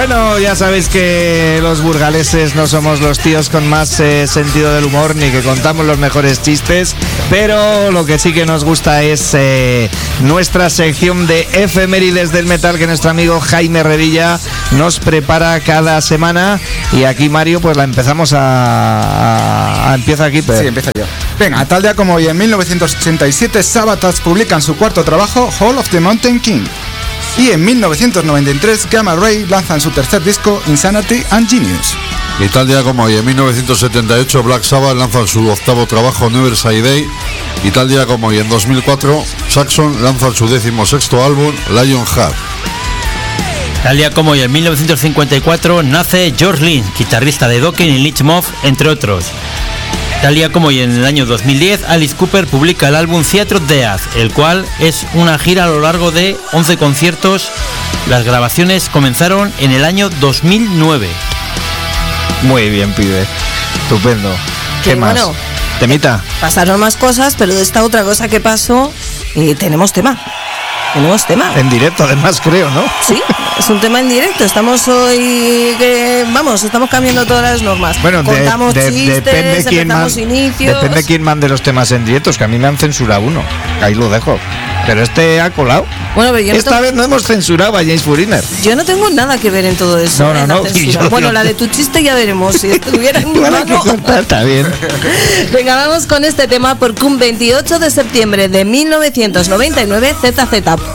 Bueno, ya sabéis que los burgaleses no somos los tíos con más sentido del humor ni que contamos los mejores chistes, pero lo que sí que nos gusta es nuestra sección de efemérides del metal que nuestro amigo Jaime Revilla nos prepara cada semana, y aquí Mario pues la empezamos empieza aquí, pero... Sí, empieza yo. Venga, tal día como hoy en 1987 Sabatas publican su cuarto trabajo, Hall of the Mountain King. Y en 1993 Gamma Ray lanzan su tercer disco, Insanity and Genius. Y tal día como hoy en 1978 Black Sabbath lanzan su octavo trabajo, Neverside Day. Y tal día como hoy en 2004 Saxon lanzan su 16º álbum, Lionheart. Tal día como hoy en 1954 nace George Lynch, guitarrista de Dokken y Lynch Mob, entre otros. Tal día como hoy en el año 2010 Alice Cooper publica el álbum Theatre of Death, el cual es una gira a lo largo de 11 conciertos. Las grabaciones comenzaron en el año 2009. Muy bien, pibe. Estupendo. ¿Qué más? Bueno, ¿Temita? pasaron más cosas, pero de esta otra cosa que pasó, tenemos tema. Tenemos tema. En directo, además, creo, ¿no? Sí, es un tema en directo. Estamos hoy estamos cambiando todas las normas. Bueno, contamos chistes, empezamos inicios. Depende quién mande los temas en directos, que a mí me han censurado uno. Ahí lo dejo. Pero este ha colado. Bueno, pero yo esta vez no hemos censurado a James Furiner. Yo no tengo nada que ver en todo eso. No. Bueno, la de tu chiste ya veremos. Si estuviera en mi mano. Está bien. Venga, vamos con este tema, porque un 28 de septiembre de 1999 ZZ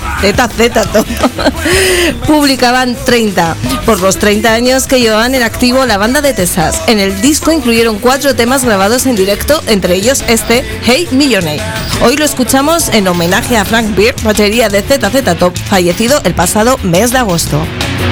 publicaban 30, por los 30 años que llevaban en activo la banda de Texas. En el disco incluyeron 4 temas grabados en directo, entre ellos este, Hey Millionaire. Hoy lo escuchamos en homenaje a Frank Beard, batería de ZZ Top, fallecido el pasado mes de agosto.